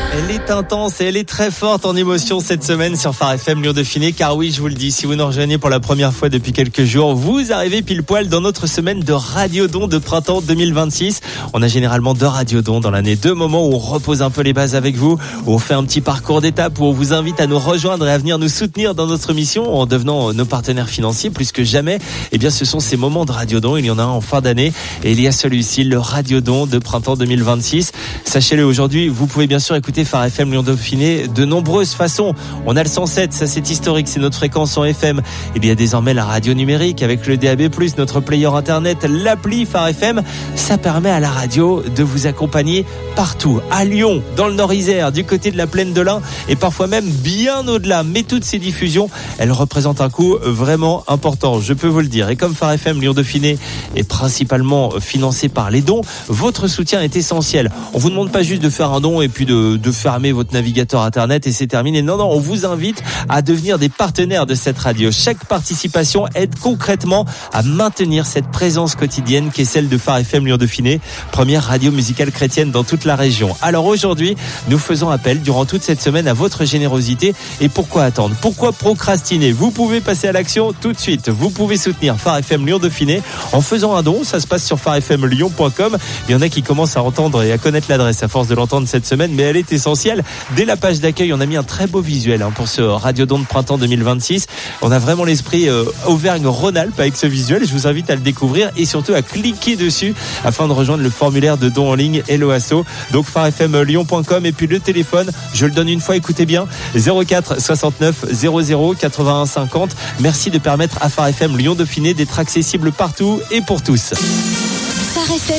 Elle est intense et elle est très forte en émotion cette semaine sur Phare FM Lyon Dauphiné. Car oui, je vous le dis, si vous nous rejoignez pour la première fois depuis quelques jours, vous arrivez pile poil dans notre semaine de Radiodon de printemps 2026. On a généralement 2 Radiodons dans l'année, 2 moments où on repose un peu les bases avec vous, où on fait un petit parcours d'étape, où on vous invite à nous rejoindre et à venir nous soutenir dans notre mission en devenant nos partenaires financiers plus que jamais. Eh bien, ce sont ces moments de Radiodon. Il y en a un en fin d'année et il y a celui-ci, le Radiodon de printemps 2026. Sachez-le, aujourd'hui, vous pouvez bien sûr écouter Phare FM Lyon Dauphiné de nombreuses façons. On a le 107, ça c'est historique, c'est notre fréquence en FM. Il y a désormais la radio numérique avec le DAB+, notre player internet, l'appli Phare FM. Ça permet à la radio de vous accompagner partout, à Lyon, dans le Nord-Isère, du côté de la plaine de l'Ain et parfois même bien au-delà. Mais toutes ces diffusions, elles représentent un coût vraiment important, je peux vous le dire. Et comme Phare FM Lyon Dauphiné est principalement financé par les dons, votre soutien est essentiel. On vous demande pas juste de faire un don et puis de fermer votre navigateur internet et c'est terminé. Non, on vous invite à devenir des partenaires de cette radio. Chaque participation aide concrètement à maintenir cette présence quotidienne qui est celle de Phare FM Lyon Dauphiné, première radio musicale chrétienne dans toute la région. Alors aujourd'hui, nous faisons appel durant toute cette semaine à votre générosité. Et pourquoi attendre? Pourquoi procrastiner? Vous pouvez passer à l'action tout de suite. Vous pouvez soutenir Phare FM Lyon Dauphiné en faisant un don. Ça se passe sur pharefmlyon.com. Il y en a qui commencent à entendre et à connaître l'adresse à force de l'entendre cette semaine, mais elle est essentielle. Dès la page d'accueil, on a mis un très beau visuel pour ce Radiodon de printemps 2026. On a vraiment l'esprit Auvergne-Rhône-Alpes avec ce visuel. Je vous invite à le découvrir et surtout à cliquer dessus afin de rejoindre le formulaire de don en ligne Hello Asso. Donc pharefmlyon.com et puis le téléphone, je le donne une fois, écoutez bien, 04 69 00 81 50. Merci de permettre à Phare FM Lyon Dauphiné d'être accessible partout et pour tous. Phare FM